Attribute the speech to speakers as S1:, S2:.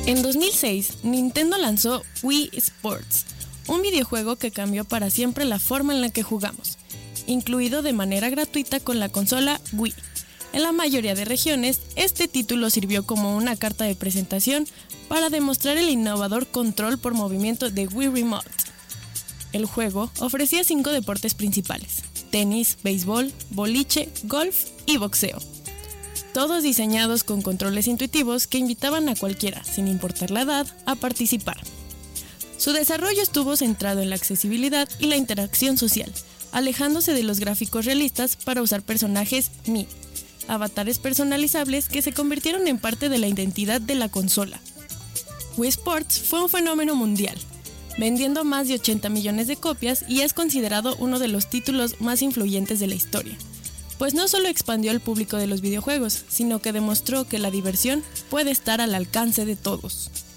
S1: En 2006, Nintendo lanzó Wii Sports, un videojuego que cambió para siempre la forma en la que jugamos, incluido de manera gratuita con la consola Wii. En la mayoría de regiones, este título sirvió como una carta de presentación para demostrar el innovador control por movimiento de Wii Remote. El juego ofrecía 5 deportes principales: tenis, béisbol, boliche, golf y boxeo. Todos diseñados con controles intuitivos que invitaban a cualquiera, sin importar la edad, a participar. Su desarrollo estuvo centrado en la accesibilidad y la interacción social, alejándose de los gráficos realistas para usar personajes Mii, avatares personalizables que se convirtieron en parte de la identidad de la consola. Wii Sports fue un fenómeno mundial, vendiendo más de 80 millones de copias y es considerado uno de los títulos más influyentes de la historia, pues no solo expandió el público de los videojuegos, sino que demostró que la diversión puede estar al alcance de todos.